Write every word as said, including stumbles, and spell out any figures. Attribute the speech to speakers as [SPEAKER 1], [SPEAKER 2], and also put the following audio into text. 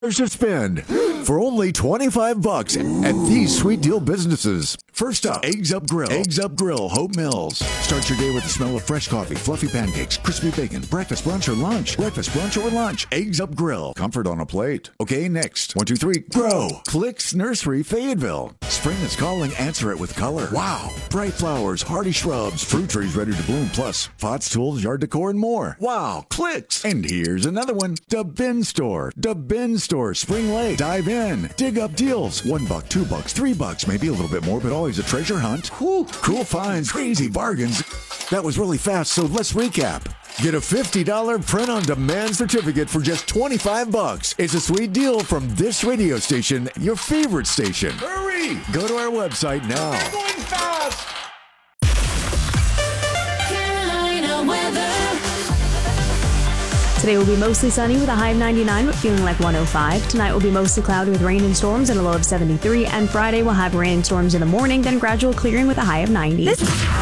[SPEAKER 1] to spend for only twenty-five bucks at these sweet deal businesses. First up, Eggs Up Grill. Eggs Up Grill, Hope Mills. Start your day with the smell of fresh coffee, fluffy pancakes, crispy bacon, breakfast, brunch, or lunch. Breakfast, brunch, or lunch. Eggs Up Grill. Comfort on a plate. Okay, next. One, two, three, grow. Clicks Nursery, Fayetteville. Spring is calling. Answer it with color. Wow. Bright flowers, hardy shrubs, fruit trees ready to bloom, plus pots, tools, yard decor, and more. Wow. Clicks. And here's another one. The Bin Store. The Bin Store, Spring Lake. Dive in. Dig up deals. One buck, two bucks, three bucks, maybe a little bit more, but always a treasure hunt. Whew. Cool finds, crazy bargains. That was really fast, so let's recap. Get a fifty dollars print-on-demand certificate for just twenty-five bucks. It's a sweet deal from this radio station, your favorite station. Hurry! Go to our website now.
[SPEAKER 2] We're going fast!
[SPEAKER 3] Carolina weather.
[SPEAKER 4] Today will be mostly sunny with a high of ninety-nine, but feeling like one oh five. Tonight will be mostly cloudy with rain and storms and a low of seventy-three. And Friday will have rain and storms in the morning, then gradual clearing with a high of ninety. This